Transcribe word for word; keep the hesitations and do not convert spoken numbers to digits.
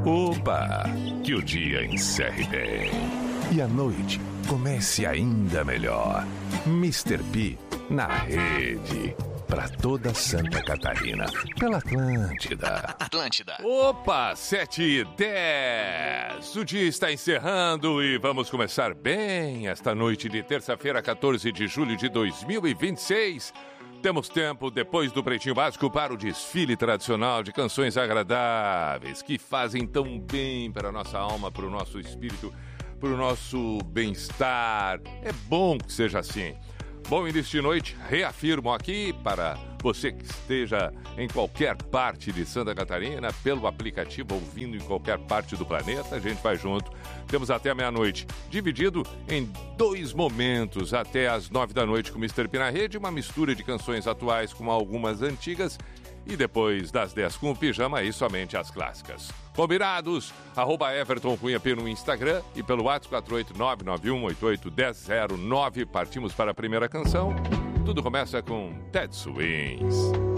Opa! Que o dia encerre bem. E a noite comece ainda melhor. mister P na rede. Pra toda Santa Catarina. Pela Atlântida. Atlântida. Opa, sete e dez. O dia está encerrando e vamos começar bem esta noite de terça-feira, quatorze de julho de dois mil e vinte e seis. Temos tempo, depois do Pretinho Básico, para o desfile tradicional de canções agradáveis que fazem tão bem para a nossa alma, para o nosso espírito, para o nosso bem-estar. É bom que seja assim. Bom início de noite, reafirmo aqui para você que esteja em qualquer parte de Santa Catarina, pelo aplicativo, ouvindo em qualquer parte do planeta, a gente vai junto. Temos até a meia-noite, dividido em dois momentos, até às nove da noite com o mister P na rede, uma mistura de canções atuais com algumas antigas, e depois das dez com o Pijama, aí somente as clássicas. Combinados? Arroba Everton Cunha P no Instagram e pelo WhatsApp quatro oito nove nove um oito oito um zero zero nove. Partimos para a primeira canção. Tudo começa com Ted Swings.